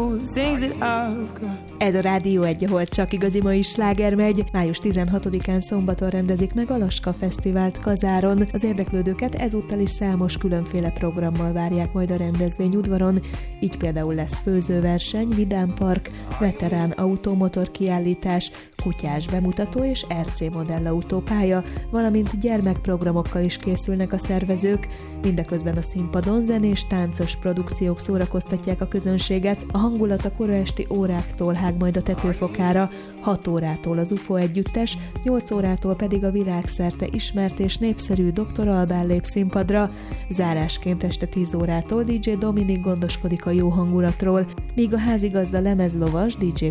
know the things that I've got. Ez a Rádió 1, ahol csak igazi mai sláger megy. Május 16-án szombaton rendezik meg a Laska Fesztivált Kazáron. Az érdeklődőket ezúttal is számos különféle programmal várják majd a rendezvény udvaron. Így például lesz főzőverseny, vidámpark, veterán automotor kiállítás, kutyás bemutató és RC modellautópálya, valamint gyermekprogramokkal is készülnek a szervezők. Mindeközben a színpadon zenés, táncos produkciók szórakoztatják a közönséget. A hangulat a kora esti óráktól hág majd a tetőfokára, 6 órától az UFO együttes, 8 órától pedig a világszerte ismert és népszerű Dr. Albán lép színpadra. Zárásként este 10 órától DJ Dominik gondoskodik a jó hangulatról, míg a házigazda lemezlovas DJ